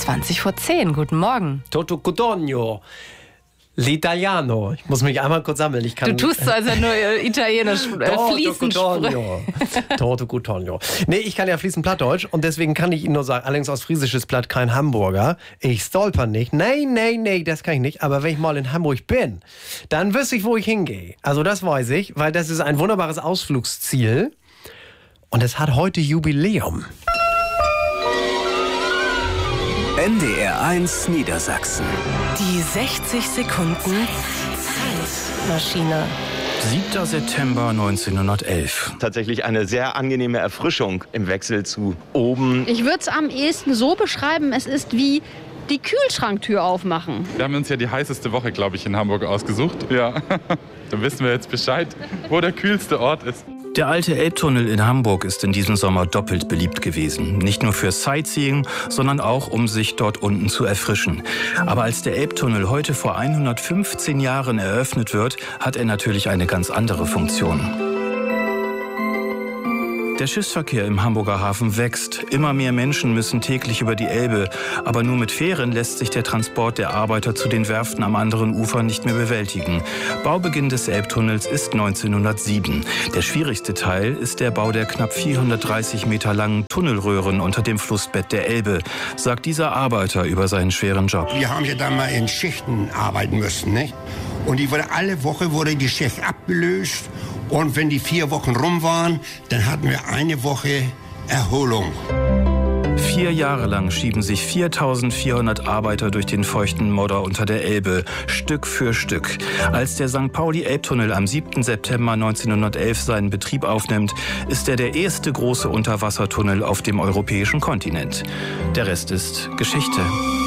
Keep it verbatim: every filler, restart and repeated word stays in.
zwanzig vor zehn. Guten Morgen. Toto Cutugno. L'Italiano. Ich muss mich einmal kurz sammeln. Ich kann, du tust so, als wenn nur äh, Italienisch äh, fließend sprichst. Toto Cutugno. Nee, ich kann ja fließend Plattdeutsch und deswegen kann ich Ihnen nur sagen, allerdings aus friesisches Platt kein Hamburger. Ich stolper nicht. Nein, nein, nein, das kann ich nicht. Aber wenn ich mal in Hamburg bin, dann wüsste ich, wo ich hingehe. Also das weiß ich, weil das ist ein wunderbares Ausflugsziel und es hat heute Jubiläum. N D R eins Niedersachsen. Die sechzig Sekunden Zeitmaschine. siebter September neunzehnhundertelf. Tatsächlich eine sehr angenehme Erfrischung im Wechsel zu oben. Ich würde es am ehesten so beschreiben, es ist wie die Kühlschranktür aufmachen. Wir haben uns ja die heißeste Woche, glaube ich, in Hamburg ausgesucht. Ja, dann wissen wir jetzt Bescheid, wo der kühlste Ort ist. Der alte Elbtunnel in Hamburg ist in diesem Sommer doppelt beliebt gewesen. Nicht nur für Sightseeing, sondern auch, um sich dort unten zu erfrischen. Aber als der Elbtunnel heute vor hundertfünfzehn Jahren eröffnet wird, hat er natürlich eine ganz andere Funktion. Der Schiffsverkehr im Hamburger Hafen wächst. Immer mehr Menschen müssen täglich über die Elbe. Aber nur mit Fähren lässt sich der Transport der Arbeiter zu den Werften am anderen Ufer nicht mehr bewältigen. Baubeginn des Elbtunnels ist neunzehnhundertsieben. Der schwierigste Teil ist der Bau der knapp vierhundertdreißig Meter langen Tunnelröhren unter dem Flussbett der Elbe, sagt dieser Arbeiter über seinen schweren Job. Wir haben ja da mal in Schichten arbeiten müssen, nicht? Und die wurde, alle Woche wurde die Schicht abgelöst. Und wenn die vier Wochen rum waren, dann hatten wir eine Woche Erholung. Vier Jahre lang schieben sich viertausendvierhundert Arbeiter durch den feuchten Modder unter der Elbe, Stück für Stück. Als der Sankt Pauli-Elbtunnel am siebten September neunzehnhundertelf seinen Betrieb aufnimmt, ist er der erste große Unterwassertunnel auf dem europäischen Kontinent. Der Rest ist Geschichte.